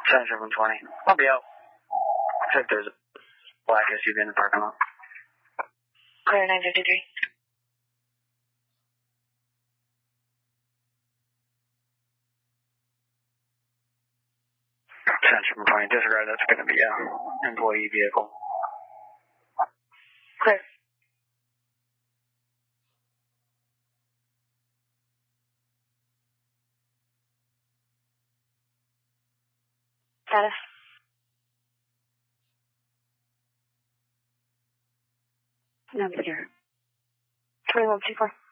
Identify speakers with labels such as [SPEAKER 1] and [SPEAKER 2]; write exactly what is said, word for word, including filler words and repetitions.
[SPEAKER 1] Center one twenty. I'll be out. Looks like there's a black S U V in the parking lot.
[SPEAKER 2] Clear nine fifty-three.
[SPEAKER 1] Center one twenty. Disregard, that's going to be an employee vehicle.
[SPEAKER 2] Clear. Status. Number here. twenty-one two four.